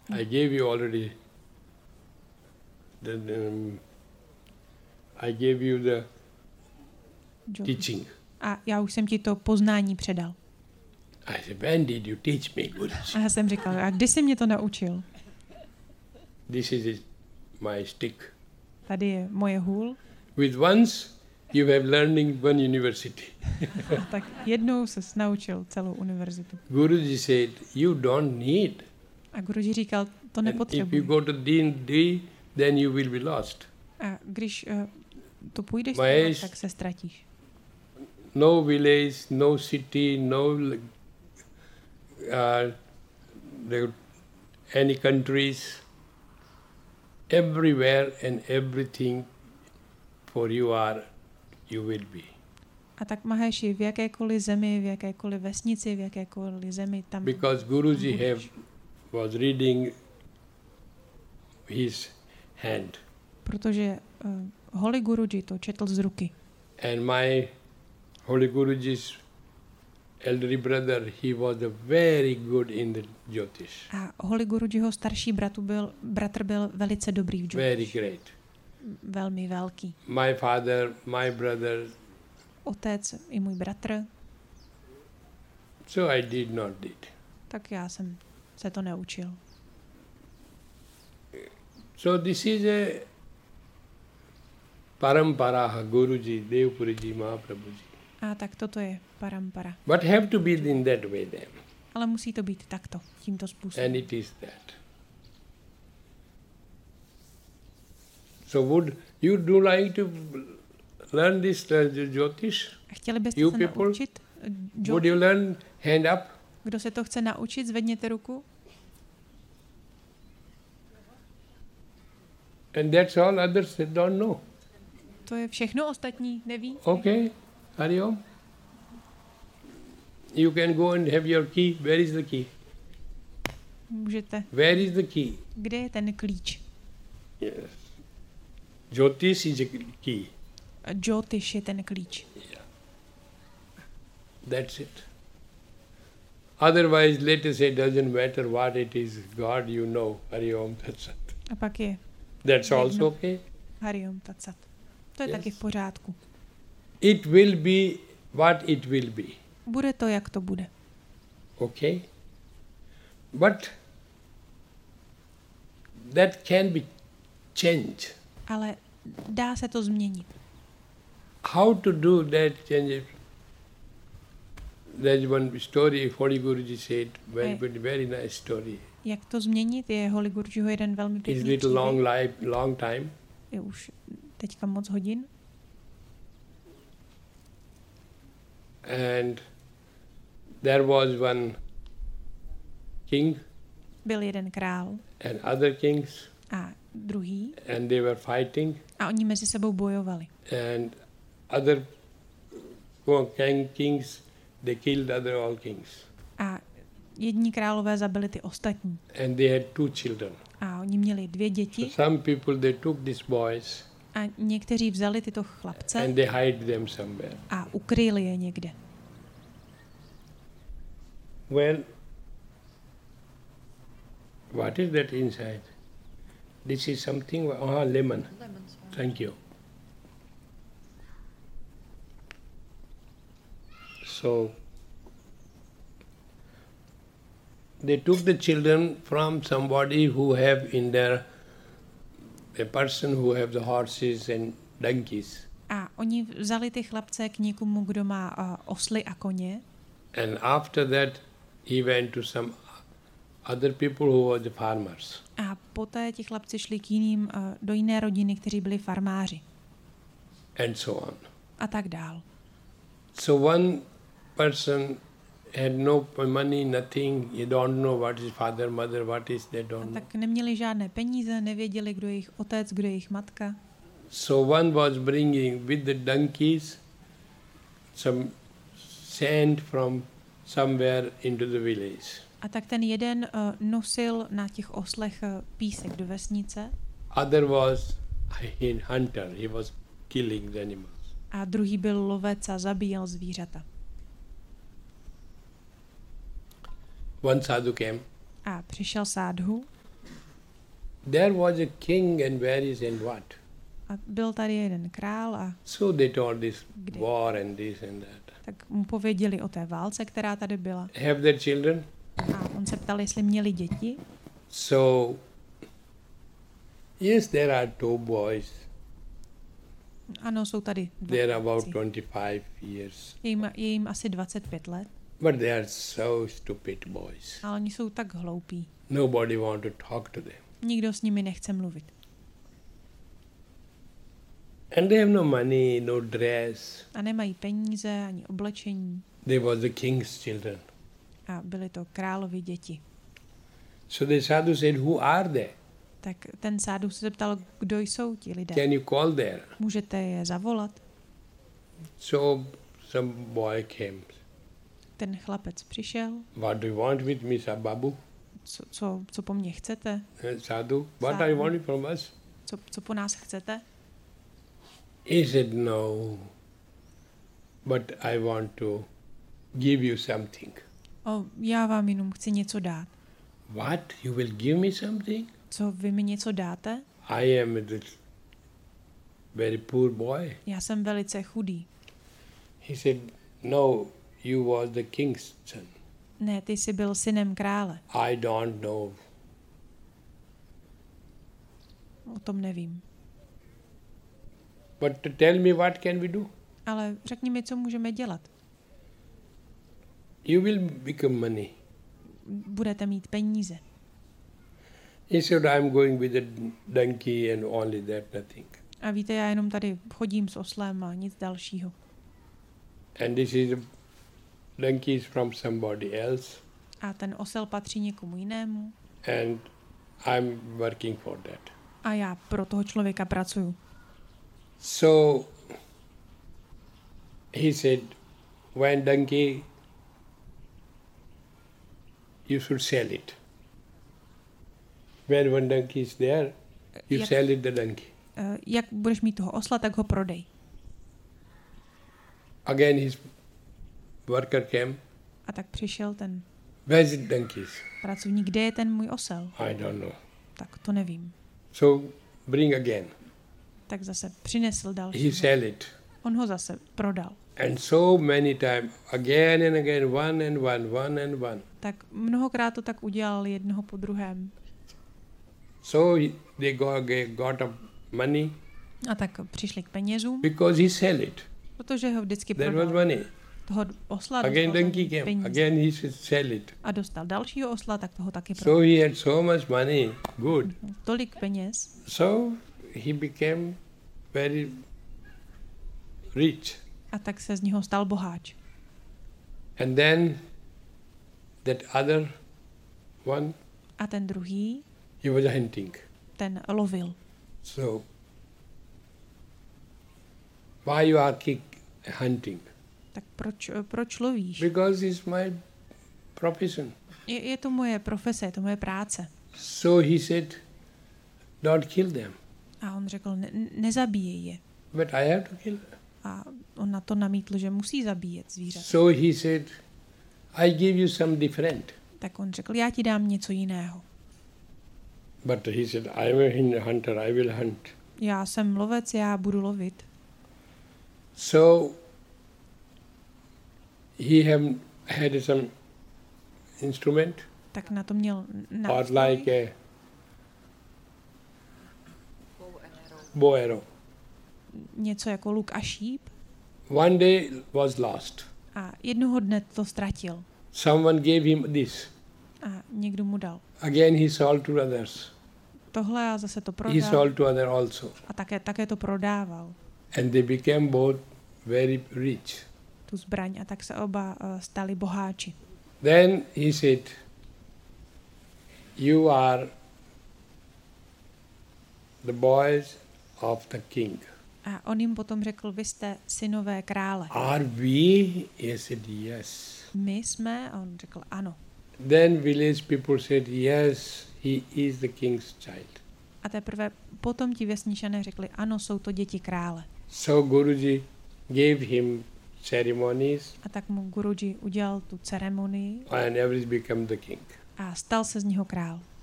I gave you already the teaching. A já už jsem ti to poznání předal. I said, when did you teach me, Guruji? A já jsem říkal, a kdy jsi mě to naučil? This is my stick. Tady je moje hůl. With once you have learning one university. Tak jednou ses naučil celou univerzitu. Guruji said, you don't need. A Guruji říkal, to And if nepotřebuješ. you go to D, then you will be lost. A když to půjdeš, Mahesh, tak se ztratíš. No village, no city, no any countries, everywhere and everything for you will be. A tak Maheši, v jakékoliv zemi, v jakékoliv vesnici, v jakékoliv zemi, tam... Because Guruji was reading his hand. Protože Holy Guruji to četl z ruky. And my Holy Guruji's elderly brother, he was very good in the Jyotish. A Holy Gurujiho starší bratr byl velice dobrý v Jyotish. Very great. Velmi velký. My father, my brother. Otec i můj bratr. So I did not did. Tak já jsem se to neučil. So this is a parampara, Guruji, Devpuriji, Mahaprabhuji. A tak toto je parampara. But have to be in that way then. Ale musí to být takto, tímto způsobem. And it is that. So would you do like to learn this Jyotish? Chtěli byste You se people? naučit? Would you learn hand up? Kdo se to chce naučit, zvedněte ruku. And that's all, others don't know. To je všechno, ostatní neví. Okay, Hari Om. You can go and have your key. Where is the key? Můžete. Where is the key? Kde je ten klíč? Yes. Jyotish is a key. Jyotish je ten klíč. That's it. Otherwise, let us say, doesn't matter what it is, God you know, Hari Om Tat Sat. A pak je That's also okay. Hari Om Tat Sat. To je Yes. taky v pořádku. It will be what it will be. Bude to, jak to bude. Okay? But that can be changed. Ale dá se to změnit. How to do that change? There's one story Holy Guruji said, very nice story. Jak to změnit? Je Holy Gurujiho jeden velmi It's pěkný little příběh. long time. Je už teďka moc hodin. And there was one king Byl jeden král and other kings, a druhý and they were fighting, a oni mezi sebou bojovali. and other kings, they killed other all kings. A jedni králové zabili ty ostatní. And they had 2 children. A oni měli 2 děti So some people, they took these boys a někteří vzali tyto chlapce and they hide them somewhere. a ukryli je někde. Well, what is that inside? This is something, lemon. Thank you. So, they took the children from somebody who have in their, a person who have the horses and donkeys. A oni vzali ty chlapce k někomu, kdo má osly a koně. And after that, he went to some other people who were the farmers. A poté ti chlapci šli k jiným, do jiné rodiny, kteří byli farmáři. And so on. A tak dál. So one person had no money, nothing. You don't know what is father, mother, what is they don't A know. tak neměli žádné peníze, nevěděli, kdo je jejich otec, kdo je jejich matka. So one was bringing with the donkeys some sand from somewhere into the village. A tak ten jeden nosil na těch oslech písek do vesnice Other was a hunter. He was killing the animals. a druhý byl lovec a zabíjel zvířata. One sadhu came A přišel sádhu there was a king and where is and what. A byl tady jeden král a So they told this Kde? war and this and that. tak mu pověděli o té válce, která tady byla. Have their children? A on se ptal, jestli měli děti. So, yes, there are two boys. Ano, jsou tady dva They're about chlapci. 25 years. Je jim asi 25 let, But they are so stupid boys. ale oni jsou tak hloupí. Nobody want to talk to them. Nikdo s nimi nechce mluvit. And they have no money, no dress. A nemají peníze ani oblečení. They was the king's children. A byly to královy děti. So the sadhu said, who are they? Tak ten sádu se zeptal, kdo jsou ti lidé. Can you call there? Můžete je zavolat? So some boy came. Ten chlapec přišel. What do you want with me, Babu? Co po mně chcete? Sadhu, what are you wanting from us? Co po nás chcete? He said, no, but I want to give you something. Já vám jenom chci něco dát. What? You will give me something? Co, vy mi něco dáte? I am a very poor boy. Já jsem velice chudý. He said, no, you was the king's son. Ne, ty jsi byl synem krále. I don't know. O tom nevím. But to tell me what can we do? Ale řekni mi, co můžeme dělat. You will become money. Budete mít peníze. He said, I'm going with a donkey and only that, nothing. A víte, já jenom tady chodím s oslem a nic dalšího. And this is donkey is from somebody else. A ten osel patří někomu jinému. And I'm working for that. A já pro toho člověka pracuju. So he said, when donkey, you should sell it. When one donkey is there, you sell it the donkey. Jak budeš mít toho osla, tak ho prodej. Again his worker came. A tak přišel ten Where is the donkeys? pracovník, kde je ten můj osel? I don't know. Tak to nevím. So bring again. Tak zase přinesl He další. sell it. On ho zase prodal. And so many times, again and again, one and one, one and one. Tak mnohokrát to tak udělal jednoho po druhém. So they got up money A tak přišli k penězům, because he sell it. protože ho vždycky There was prodal. money. Toho osla Again dostal donkey ten came. peníze. Again he should sell it. A dostal dalšího osla, tak toho taky So prodal. he had so much money. Good. Tolik peněz. So he became very rich. A tak se z něho stal boháč. And then that other one, A ten druhý, he was hunting. ten lovil. So why you are hunting? Tak proč lovíš? Because it's my profession. Je to moje profese, je to moje práce. So he said, don't kill them. A on řekl, nezabíjej je. But I have to kill them. A on na to namítl, že musí zabíjet zvířata. So he said, I give you some different. Tak on řekl, já ti dám něco jiného. But he said, I am a hunter, I will hunt. Já jsem lovec, já budu lovit. So he had some instrument Tak na to měl or nástroj, like a bow arrow. něco jako luk a šíp. One day was lost. A jednoho dne to ztratil. Someone gave him this. A někdo mu dal Again he sold to others. tohle a zase to He prodal. sold to others also. A také to prodával, And they became both very rich. tu zbraň. A tak se oba stali boháči. Then he said, you are the boys of the king. A on jim potom řekl, vy jste synové krále. Are we? He said, yes. My jsme? A on řekl, ano. Then village people said, yes, he is the king's child. A teprve potom ti vesničané řekli, ano, jsou to děti krále. So Guruji gave him ceremonies A tak mu Guruji udělal tu ceremonii and everything became the king. a stal se z něho král.